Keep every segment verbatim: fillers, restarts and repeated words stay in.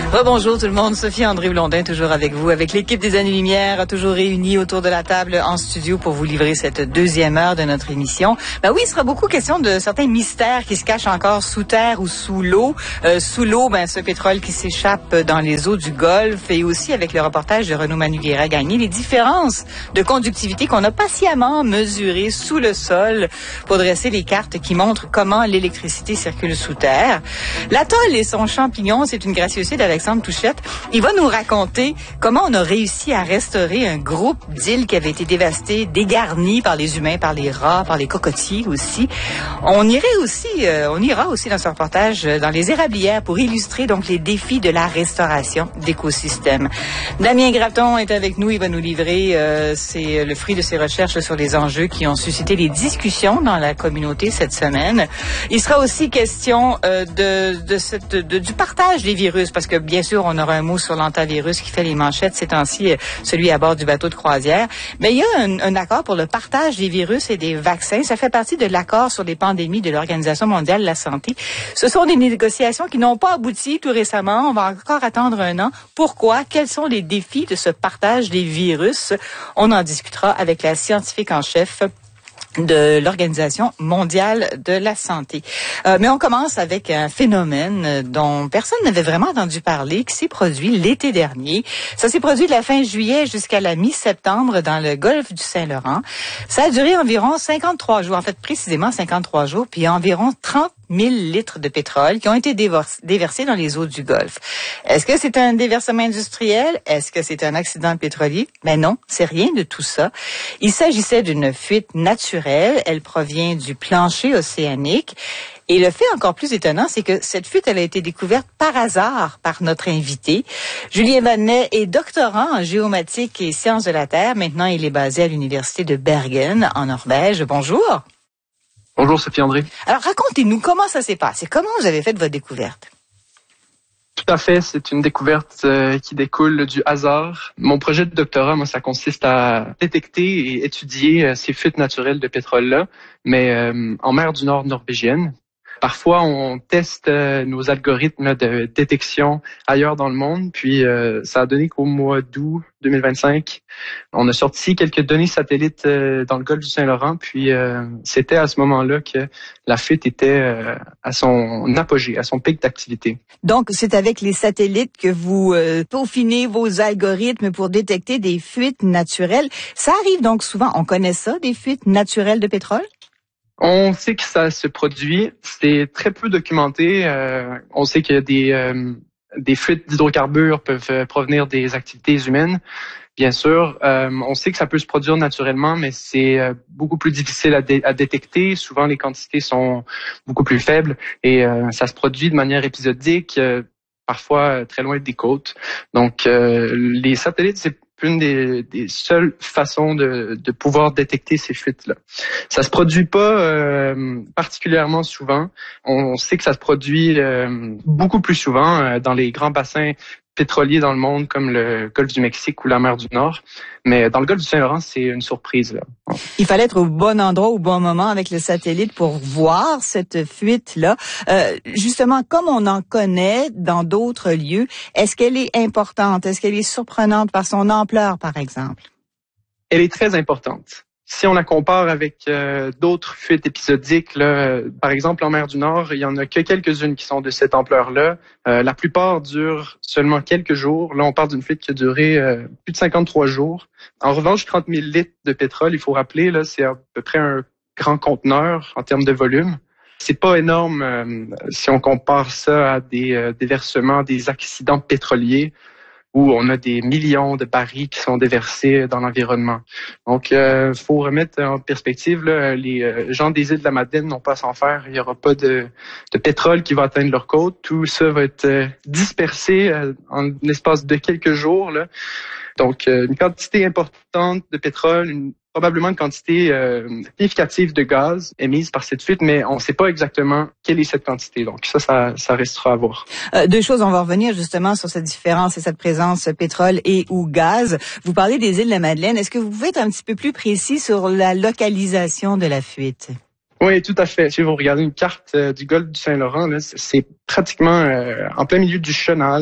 Rebonjour tout le monde, Sophie André Blondin toujours avec vous, avec l'équipe des Années-Lumière, toujours réunie autour de la table en studio pour vous livrer cette deuxième heure de notre émission. Ben oui, il sera beaucoup question de certains mystères qui se cachent encore sous terre ou sous l'eau. Euh, sous l'eau, ben ce pétrole qui s'échappe dans les eaux du Golfe, et aussi avec le reportage de Renaud Manouguera-Gagné, les différences de conductivité qu'on a patiemment mesurées sous le sol pour dresser les cartes qui montrent comment l'électricité circule sous terre. L'atoll et son champignon, c'est une gracieuseté d'Alexandre Touchette. Il va nous raconter comment on a réussi à restaurer un groupe d'îles qui avait été dévasté, dégarni par les humains, par les rats, par les cocotiers aussi. On irait aussi, euh, on ira aussi dans ce reportage dans les érablières pour illustrer donc les défis de la restauration d'écosystèmes. Damien Graton est avec nous, il va nous livrer, euh, c'est le fruit de ses recherches sur les enjeux qui ont suscité les discussions dans la communauté cette semaine. Il sera aussi question euh, de, de, cette, de du partage des virus, parce que bien sûr, on aura un mot sur l'antavirus qui fait les manchettes ces temps-ci, celui à bord du bateau de croisière. Mais il y a un, un accord pour le partage des virus et des vaccins. Ça fait partie de l'accord sur les pandémies de l'Organisation mondiale de la santé. Ce sont des négociations qui n'ont pas abouti tout récemment. On va encore attendre un an. Pourquoi? Quels sont les défis de ce partage des virus? On en discutera avec la scientifique en chef de l'Organisation mondiale de la santé. Euh, mais on commence avec un phénomène dont personne n'avait vraiment entendu parler, qui s'est produit l'été dernier. Ça s'est produit de la fin juillet jusqu'à la mi-septembre dans le golfe du Saint-Laurent. Ça a duré environ cinquante-trois jours, en fait précisément cinquante-trois jours, puis environ trente mille litres de pétrole qui ont été déversés dans les eaux du Golfe. Est-ce que c'est un déversement industriel? Est-ce que c'est un accident pétrolier? Ben non, c'est rien de tout ça. Il s'agissait d'une fuite naturelle. Elle provient du plancher océanique. Et le fait encore plus étonnant, c'est que cette fuite, elle a été découverte par hasard par notre invité. Julien Vanet est doctorant en géomatique et sciences de la Terre. Maintenant, il est basé à l'université de Bergen, en Norvège. Bonjour. Bonjour Sophie André. Alors racontez-nous comment ça s'est passé. Comment vous avez fait votre découverte? Tout à fait, c'est une découverte euh, qui découle du hasard. Mon projet de doctorat, moi, ça consiste à détecter et étudier euh, ces fuites naturelles de pétrole-là, mais euh, en mer du Nord norvégienne. Parfois, on teste euh, nos algorithmes de détection ailleurs dans le monde, puis euh, ça a donné qu'au mois d'août deux mille vingt-cinq, on a sorti quelques données satellites euh, dans le golfe du Saint-Laurent, puis euh, c'était à ce moment-là que la fuite était euh, à son apogée, à son pic d'activité. Donc, c'est avec les satellites que vous euh, peaufinez vos algorithmes pour détecter des fuites naturelles. Ça arrive donc souvent, on connaît ça, des fuites naturelles de pétrole? On sait que ça se produit, c'est très peu documenté. Euh, on sait qu'il y a des, euh, des fuites d'hydrocarbures peuvent euh, provenir des activités humaines, bien sûr. Euh, on sait que ça peut se produire naturellement, mais c'est euh, beaucoup plus difficile à, dé- à détecter. Souvent, les quantités sont beaucoup plus faibles et euh, ça se produit de manière épisodique, euh, parfois très loin des côtes. Donc, euh, les satellites, c'est une des, des seules façons de, de pouvoir détecter ces fuites-là. Ça se produit pas euh, particulièrement souvent. On sait que ça se produit euh, beaucoup plus souvent euh, dans les grands bassins pétroliers dans le monde, comme le golfe du Mexique ou la mer du Nord. Mais dans le golfe du Saint-Laurent, c'est une surprise, là. Il fallait être au bon endroit, au bon moment avec le satellite pour voir cette fuite-là. Euh, justement, comme on en connaît dans d'autres lieux, est-ce qu'elle est importante? Est-ce qu'elle est surprenante par son ampleur, par exemple? Elle est très importante. Si on la compare avec euh, d'autres fuites épisodiques, là, par exemple en mer du Nord, il y en a que quelques-unes qui sont de cette ampleur-là. Euh, la plupart durent seulement quelques jours. Là, on parle d'une fuite qui a duré euh, plus de cinquante-trois jours. En revanche, trente mille litres de pétrole, il faut rappeler, là, c'est à peu près un grand conteneur en termes de volume. C'est pas énorme euh, si on compare ça à des euh, déversements, des accidents pétroliers, où on a des millions de barils qui sont déversés dans l'environnement. Donc, il euh, faut remettre en perspective, là, les euh, gens des îles de la Madeleine n'ont pas à s'en faire. Il n'y aura pas de, de pétrole qui va atteindre leur côte. Tout ça va être euh, dispersé euh, en l'espace de quelques jours, là. Donc, euh, une quantité importante de pétrole, une probablement une quantité euh, significative de gaz émise par cette fuite, mais on ne sait pas exactement quelle est cette quantité. Donc ça, ça, ça restera à voir. Euh, deux choses, on va revenir justement sur cette différence et cette présence pétrole et ou gaz. Vous parlez des îles de la Madeleine. Est-ce que vous pouvez être un petit peu plus précis sur la localisation de la fuite? Oui, tout à fait. Si vous regardez une carte euh, du golfe du Saint-Laurent, là, c'est pratiquement euh, en plein milieu du chenal.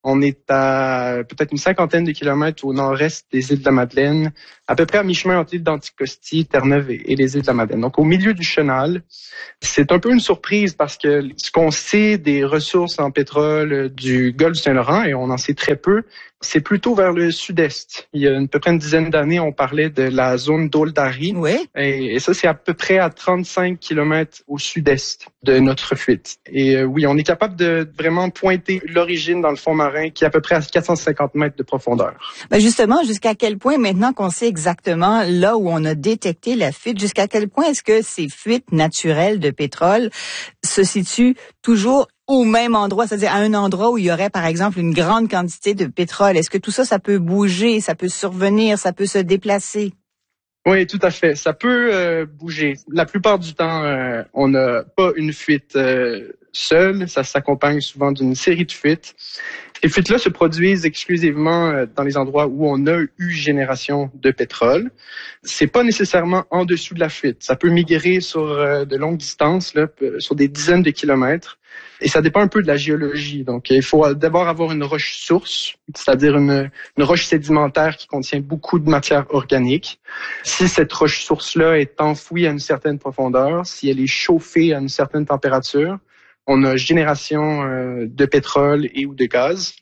On est à peut-être une cinquantaine de kilomètres au nord-est des îles de la Madeleine, à peu près à mi-chemin entre l'île d'Anticosti, Terre-Neuve et, et les îles de la Madeleine. Donc, au milieu du chenal. C'est un peu une surprise parce que ce qu'on sait des ressources en pétrole du golfe du Saint-Laurent, et on en sait très peu, c'est plutôt vers le sud-est. Il y a à peu près une dizaine d'années, on parlait de la zone d'Oldari. Oui. Et, et ça, c'est à peu près à trente-cinq kilomètres au sud-est de notre fuite. Et euh, oui, on est capable de vraiment pointer l'origine dans le fond marin qui est à peu près à quatre cent cinquante mètres de profondeur. Ben justement, jusqu'à quel point, maintenant qu'on sait exactement là où on a détecté la fuite, jusqu'à quel point est-ce que ces fuites naturelles de pétrole se situent toujours au même endroit, c'est-à-dire à un endroit où il y aurait, par exemple, une grande quantité de pétrole? Est-ce que tout ça, ça peut bouger, ça peut survenir, ça peut se déplacer? Oui, tout à fait. Ça peut euh, bouger. La plupart du temps, euh, on n'a pas une fuite euh, seule. Ça s'accompagne souvent d'une série de fuites. Ces fuites-là se produisent exclusivement euh, dans les endroits où on a eu génération de pétrole. C'est pas nécessairement en dessous de la fuite. Ça peut migrer sur euh, de longues distances, là, sur des dizaines de kilomètres. Et ça dépend un peu de la géologie. Donc, il faut d'abord avoir une roche source, c'est-à-dire une, une roche sédimentaire qui contient beaucoup de matière organique. Si cette roche source-là est enfouie à une certaine profondeur, si elle est chauffée à une certaine température, on a génération euh, de pétrole et ou de gaz.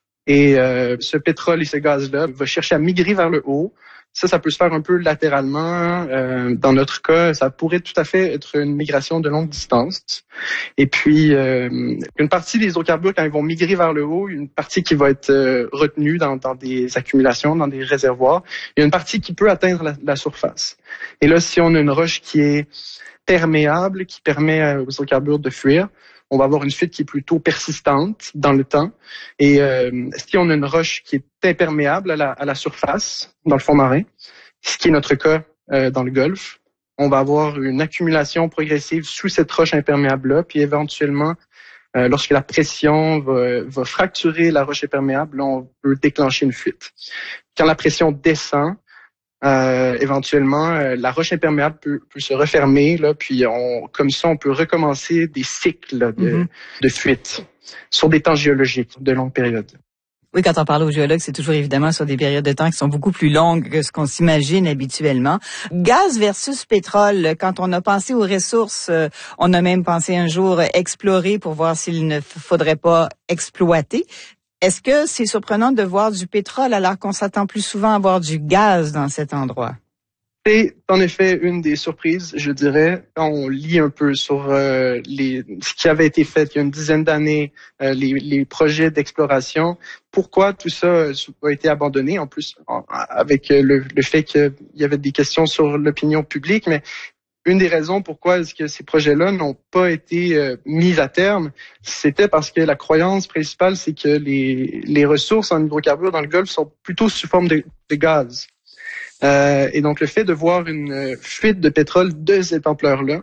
Et euh, ce pétrole et ce gaz-là va chercher à migrer vers le haut. Ça, ça peut se faire un peu latéralement. Euh, dans notre cas, ça pourrait tout à fait être une migration de longue distance. Et puis, euh, une partie des hydrocarbures, quand ils vont migrer vers le haut, une partie qui va être euh, retenue dans, dans des accumulations, dans des réservoirs. Il y a une partie qui peut atteindre la, la surface. Et là, si on a une roche qui est perméable, qui permet aux hydrocarbures de fuir, on va avoir une fuite qui est plutôt persistante dans le temps. Et euh, si on a une roche qui est imperméable à la, à la surface, dans le fond marin, ce qui est notre cas euh, dans le Golfe, on va avoir une accumulation progressive sous cette roche imperméable-là, puis éventuellement, euh, lorsque la pression va, va fracturer la roche imperméable, là, on peut déclencher une fuite. Quand la pression descend, Euh, éventuellement, euh, la roche imperméable peut, peut se refermer, là, puis on, comme ça, on peut recommencer des cycles là, de, mm-hmm. de fuite sur des temps géologiques de longue période. Oui, quand on parle aux géologues, c'est toujours évidemment sur des périodes de temps qui sont beaucoup plus longues que ce qu'on s'imagine habituellement. Gaz versus pétrole, quand on a pensé aux ressources, euh, on a même pensé un jour explorer pour voir s'il ne faudrait pas exploiter. Est-ce que c'est surprenant de voir du pétrole alors qu'on s'attend plus souvent à voir du gaz dans cet endroit? C'est en effet une des surprises, je dirais, quand on lit un peu sur euh, les, ce qui avait été fait il y a une dizaine d'années, euh, les, les projets d'exploration. Pourquoi tout ça a été abandonné, en plus en, avec le, le fait qu'il y avait des questions sur l'opinion publique, mais une des raisons pourquoi est-ce que ces projets-là n'ont pas été euh, mis à terme, c'était parce que la croyance principale, c'est que les, les ressources en hydrocarbures dans le Golfe sont plutôt sous forme de, de gaz. Euh, et donc, le fait de voir une fuite de pétrole de cette ampleur-là,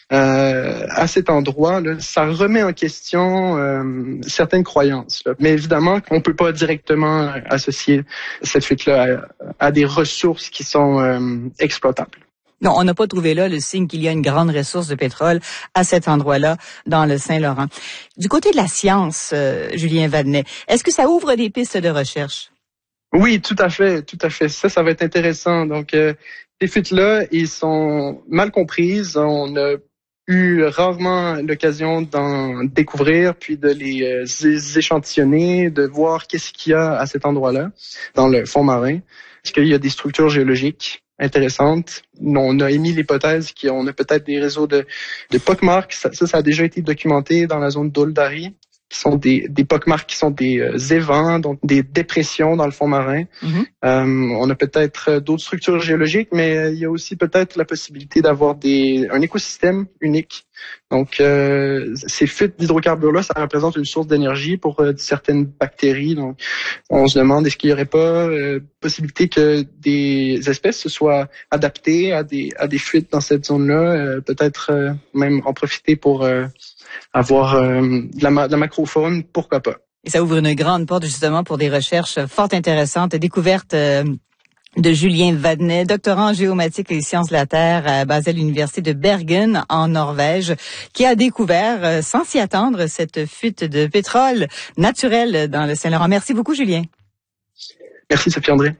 euh, à cet endroit-là, ça remet en question euh, certaines croyances. Là. Mais évidemment, on peut pas directement associer cette fuite-là à, à des ressources qui sont euh, exploitables. Non, on n'a pas trouvé là le signe qu'il y a une grande ressource de pétrole à cet endroit-là, dans le Saint-Laurent. Du côté de la science, euh, Julien Vadnet, est-ce que ça ouvre des pistes de recherche? Oui, tout à fait, tout à fait. Ça, ça va être intéressant. Donc, euh, ces fuites-là, ils sont mal comprises. On a eu rarement l'occasion d'en découvrir, puis de les euh, échantillonner, de voir qu'est-ce qu'il y a à cet endroit-là, dans le fond marin. Est-ce qu'il y a des structures géologiques intéressantes? On a émis l'hypothèse qu'on a peut-être des réseaux de, de pockmarks. Ça, ça, ça a déjà été documenté dans la zone d'Oldari, qui sont des, des pockmarks qui sont des euh, évents, donc des dépressions dans le fond marin. Mm-hmm. Euh, on a peut-être d'autres structures géologiques, mais il y a aussi peut-être la possibilité d'avoir des un écosystème unique. Donc, euh, ces fuites d'hydrocarbures-là, ça représente une source d'énergie pour euh, certaines bactéries. Donc, on se demande est-ce qu'il n'y aurait pas euh, possibilité que des espèces se soient adaptées à des à des fuites dans cette zone-là, euh, peut-être euh, même en profiter pour euh, avoir euh, de, la, de la macrofaune, pourquoi pas. Et ça ouvre une grande porte justement pour des recherches fort intéressantes, découvertes euh, de Julien Vadnet, doctorant en géomatique et sciences de la Terre euh, basé à l'université de Bergen en Norvège, qui a découvert, euh, sans s'y attendre, cette fuite de pétrole naturel dans le Saint-Laurent. Merci beaucoup, Julien. Merci, Sophie André.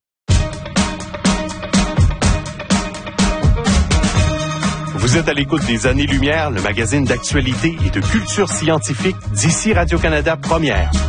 Vous êtes à l'écoute des Années-Lumière, le magazine d'actualité et de culture scientifique d'ici Radio-Canada Première.